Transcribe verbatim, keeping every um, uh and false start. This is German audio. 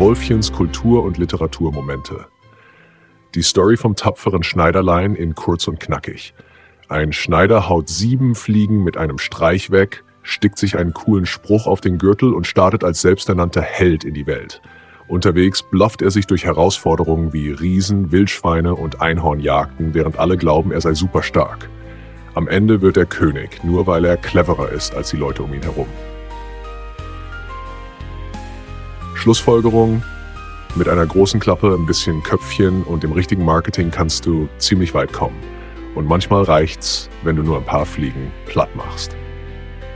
Wolfchens Kultur- und Literaturmomente. Die Story vom tapferen Schneiderlein in kurz und knackig. Ein Schneider haut sieben Fliegen mit einem Streich weg, stickt sich einen coolen Spruch auf den Gürtel und startet als selbsternannter Held in die Welt. Unterwegs blufft er sich durch Herausforderungen wie Riesen, Wildschweine und Einhornjagden, während alle glauben, er sei super stark. Am Ende wird er König, nur weil er cleverer ist als die Leute um ihn herum. Schlussfolgerung: Mit einer großen Klappe, ein bisschen Köpfchen und dem richtigen Marketing kannst du ziemlich weit kommen. Und manchmal reicht's, wenn du nur ein paar Fliegen platt machst.